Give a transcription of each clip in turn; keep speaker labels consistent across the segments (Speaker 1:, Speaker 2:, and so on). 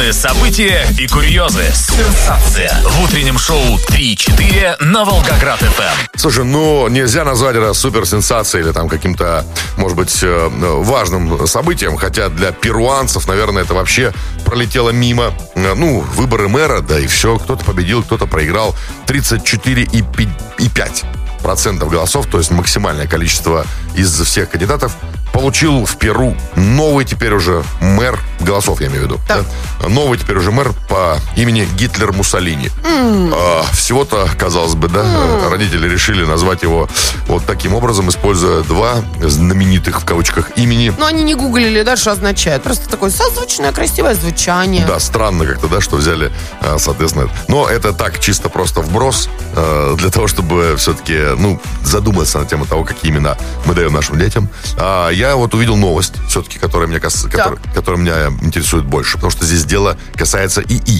Speaker 1: Главные события и курьезы. Сенсация. В утреннем шоу 3-4 на Волгоград-ФМ.
Speaker 2: Слушай, нельзя назвать это суперсенсацией или там каким-то, может быть, важным событием, хотя для перуанцев, наверное, это вообще пролетело мимо. Выборы мэра, да и все. Кто-то победил, кто-то проиграл. 34,5% голосов, то есть максимальное количество из всех кандидатов, получил в Перу новый теперь уже мэр, голосов я имею в виду, да? Новый теперь уже мэр по имени Гитлер Муссолини. Всего-то, казалось бы, да, родители решили назвать его вот таким образом, используя два знаменитых, в кавычках, имени.
Speaker 3: Но они не гуглили, да, что означает. Просто такое созвучное, красивое звучание.
Speaker 2: Да, странно как-то, да, что взяли, соответственно. Но это так, чисто просто вброс, для того, чтобы все-таки, задуматься на тему того, какие имена мы даем нашим детям. Я вот увидел новость, все-таки, которая меня интересует больше, потому что здесь дело касается ИИ.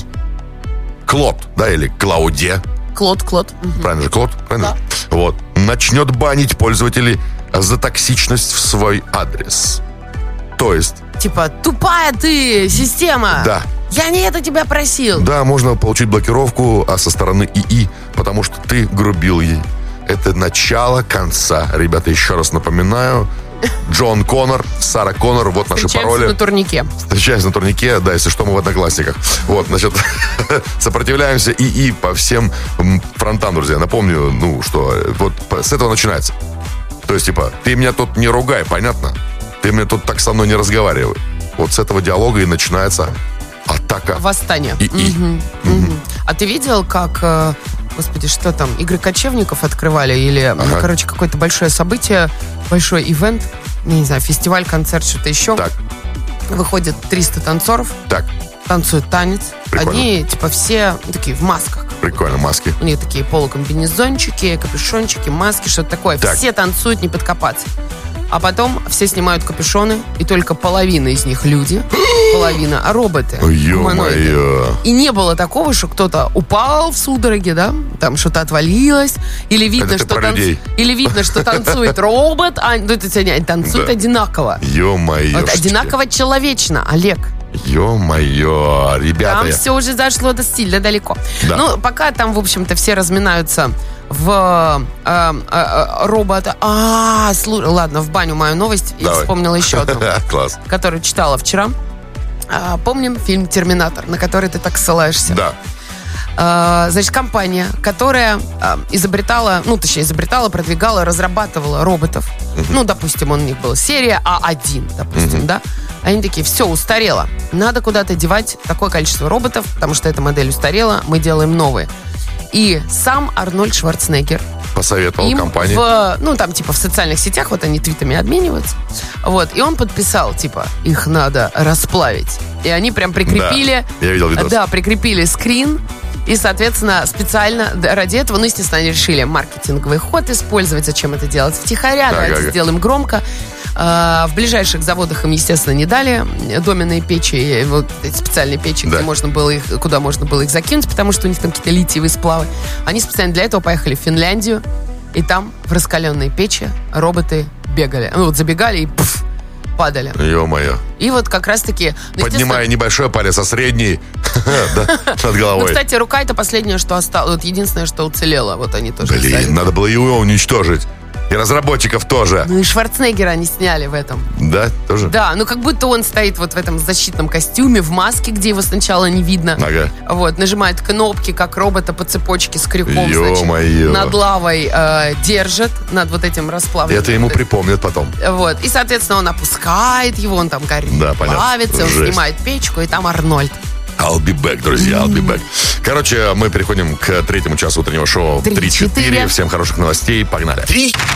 Speaker 2: Клод, да, или Клауде.
Speaker 3: Клод.
Speaker 2: Правильно же, Клод? Правильно?
Speaker 3: Да.
Speaker 2: Вот. Начнет банить пользователей за токсичность в свой адрес. То есть...
Speaker 3: Типа, тупая ты, система.
Speaker 2: Да.
Speaker 3: Я не это тебя просил.
Speaker 2: Да, можно получить блокировку, со стороны ИИ, потому что ты грубил ей. Это начало конца. Ребята, еще раз напоминаю. Джон Коннор, Сара Коннор, вот наши пароли. Встречаемся на турнике, да, если что, мы в Одноклассниках. Вот, значит, сопротивляемся ИИ по всем фронтам, друзья. Напомню, что вот с этого начинается. То есть, типа, ты меня тут не ругай, понятно? Ты мне тут так со мной не разговаривай. Вот с этого диалога и начинается атака.
Speaker 3: Восстание.
Speaker 2: ИИ.
Speaker 3: А ты видел, как... Господи, что там, игры кочевников открывали? Или, какое-то большое событие, большой ивент, не знаю, фестиваль, концерт, что-то еще.
Speaker 2: Так.
Speaker 3: Выходит 300 танцоров.
Speaker 2: Так.
Speaker 3: Танцуют танец.
Speaker 2: Прикольно.
Speaker 3: Они, все такие в масках.
Speaker 2: Прикольно, маски.
Speaker 3: У них такие полукомбинезончики, капюшончики, маски, что-то такое.
Speaker 2: Так.
Speaker 3: Все танцуют, не подкопаться. А потом все снимают капюшоны, и только половина из них люди, половина роботы.
Speaker 2: Ё-моё.
Speaker 3: И не было такого, что кто-то упал в судороге, да, там что-то отвалилось, или видно, что танцует робот, они танцуют одинаково.
Speaker 2: Ё-моё.
Speaker 3: Вот одинаково человечно, Олег.
Speaker 2: Ё-моё, ребята.
Speaker 3: Там все уже зашло до стиля далеко.
Speaker 2: Да.
Speaker 3: Пока там, в общем-то, все разминаются в робота. Ладно, в баню мою новость.
Speaker 2: Давай.
Speaker 3: Я вспомнила еще одну.
Speaker 2: Класс.
Speaker 3: Которую читала вчера. Помним фильм «Терминатор», на который ты так ссылаешься?
Speaker 2: Да.
Speaker 3: Значит, компания, которая изобретала, продвигала, разрабатывала роботов. Допустим, у них была серия А1, допустим, да? Они такие, все, устарело. Надо куда-то девать такое количество роботов, потому что эта модель устарела, мы делаем новые. И сам Арнольд Шварценеггер
Speaker 2: посоветовал
Speaker 3: им
Speaker 2: компании.
Speaker 3: в социальных сетях, вот они твитами обмениваются. Вот, и он подписал, их надо расплавить. И они прям прикрепили...
Speaker 2: Да, я видел видос.
Speaker 3: Да, прикрепили скрин. И, соответственно, специально ради этого, естественно, они решили маркетинговый ход использовать. Зачем это делать втихаря? Давайте сделаем громко. В ближайших заводах им, естественно, не дали доменные печи, вот эти специальные печи, куда можно было их закинуть, потому что у них там какие-то литиевые сплавы. Они специально для этого поехали в Финляндию, и там в раскаленные печи роботы бегали. Забегали и падали.
Speaker 2: Ё-моё.
Speaker 3: И вот как раз-таки...
Speaker 2: Поднимая небольшой палец, а средний над головой.
Speaker 3: Кстати, рука — это последнее, что осталось. Вот единственное, что уцелело. Вот они тоже...
Speaker 2: Надо было его уничтожить. И разработчиков тоже.
Speaker 3: И Шварценеггера они сняли в этом.
Speaker 2: Да, тоже?
Speaker 3: Да, как будто он стоит вот в этом защитном костюме, в маске, где его сначала не видно.
Speaker 2: Ага.
Speaker 3: Вот, нажимает кнопки, как робота по цепочке с крюком,
Speaker 2: Ё-моё.
Speaker 3: над лавой держит, над вот этим расплавленным.
Speaker 2: Это ему припомнят потом.
Speaker 3: Вот, и, соответственно, он опускает его, он там горит, плавится, он снимает печку, и там Арнольд.
Speaker 2: I'll be back, друзья, I'll be back. Короче, мы переходим к третьему часу утреннего шоу 3-4. Всем хороших новостей, погнали.